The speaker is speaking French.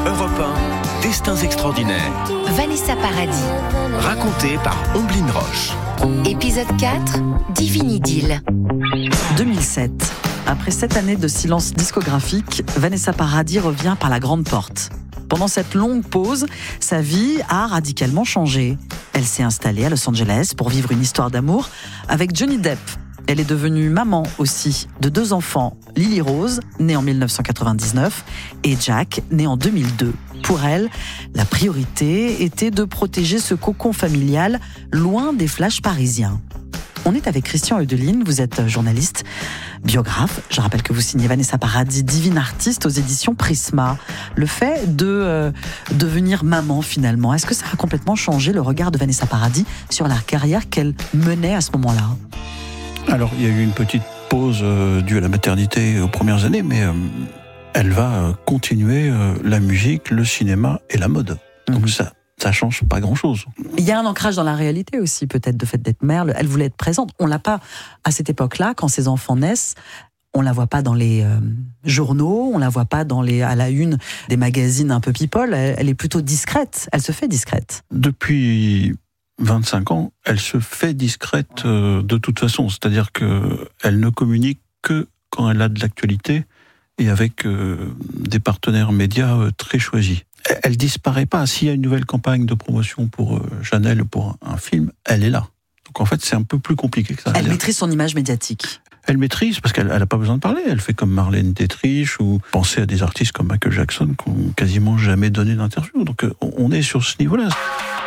Europe 1, Destins extraordinaires. Vanessa Paradis. Raconté par Omblin Roche. Épisode 4, Divine Idylle. 2007. Après 7 années de silence discographique, Vanessa Paradis revient par la grande porte. Pendant cette longue pause, sa vie a radicalement changé. Elle s'est installée à Los Angeles pour vivre une histoire d'amour avec Johnny Depp. Elle est devenue maman aussi de 2 enfants, Lily Rose, née en 1999, et Jack, né en 2002. Pour elle, la priorité était de protéger ce cocon familial loin des flashs parisiens. On est avec Christian Eudeline, vous êtes journaliste, biographe. Je rappelle que vous signez Vanessa Paradis, divine artiste aux éditions Prisma. Le fait de devenir maman finalement, est-ce que ça a complètement changé le regard de Vanessa Paradis sur la carrière qu'elle menait à ce moment-là ? Alors, il y a eu une petite pause due à la maternité aux premières années, mais elle va continuer la musique, le cinéma et la mode. Donc ça change pas grand-chose. Il y a un ancrage dans la réalité aussi, peut-être, de fait d'être mère. Elle voulait être présente. On l'a pas, à cette époque-là, quand ses enfants naissent, on la voit pas dans les journaux, on la voit pas à la une des magazines un peu people. Elle est plutôt discrète. Elle se fait discrète. Depuis 25 ans, elle se fait discrète de toute façon. C'est-à-dire qu'elle ne communique que quand elle a de l'actualité et avec des partenaires médias très choisis. Elle disparaît pas. S'il y a une nouvelle campagne de promotion pour Chanel ou pour un film, elle est là. Donc en fait, c'est un peu plus compliqué que ça. Elle maîtrise son image médiatique. Elle maîtrise parce qu'elle n'a pas besoin de parler. Elle fait comme Marlène Dietrich ou penser à des artistes comme Michael Jackson qui n'ont quasiment jamais donné d'interview. Donc on est sur ce niveau-là.